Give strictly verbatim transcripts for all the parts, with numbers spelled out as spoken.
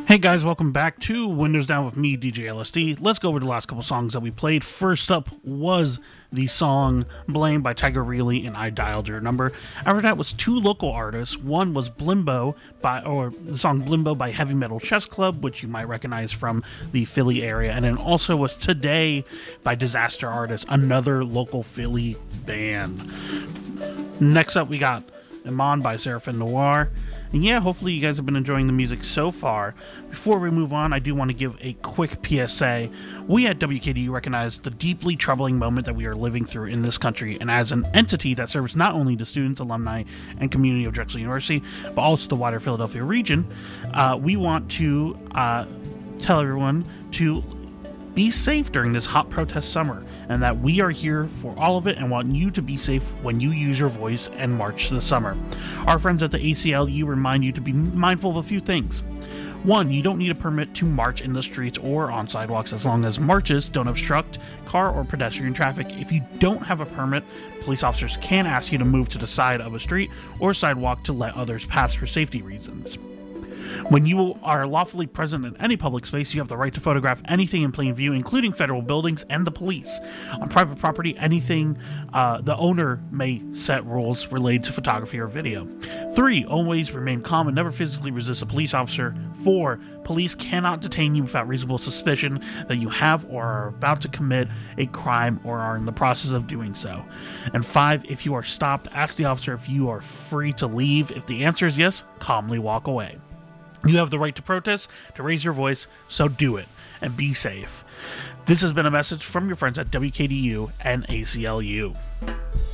Hey guys, welcome back to Windows Down with me, D J L S D. Let's go over the last couple songs that we played. First up was the song Blame by Tiger Reilly and I Dialed Your Number. After that was two local artists. One was Blimbo by, or the song Blimbo by Heavy Metal Chess Club, which you might recognize from the Philly area. And then also was Today by Disaster Artist, another local Philly band. Next up we got Iman by Seraphim Noir. And yeah, hopefully you guys have been enjoying the music so far. Before we move on, I do want to give a quick P S A. We at W K D U recognize the deeply troubling moment that we are living through in this country, and as an entity that serves not only the students, alumni, and community of Drexel University, but also the wider Philadelphia region, uh, we want to uh, tell everyone to be safe during this hot protest summer, and that we are here for all of it and want you to be safe when you use your voice and march to the summer. Our friends at the A C L U remind you to be mindful of a few things. One, you don't need a permit to march in the streets or on sidewalks as long as marches don't obstruct car or pedestrian traffic. If you don't have a permit, police officers can ask you to move to the side of a street or sidewalk to let others pass for safety reasons. When you are lawfully present in any public space, you have the right to photograph anything in plain view, including federal buildings and the police. On private property, anything, uh, the owner may set rules related to photography or video. Three, always remain calm and never physically resist a police officer. Four, police cannot detain you without reasonable suspicion that you have or are about to commit a crime or are in the process of doing so. And five, if you are stopped, ask the officer if you are free to leave. If the answer is yes, calmly walk away. You have the right to protest, to raise your voice, so do it, and be safe. This has been a message from your friends at W K D U and A C L U.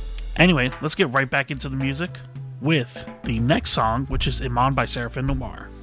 Anyway, let's get right back into the music with the next song, which is Iman by Seraphim Noir.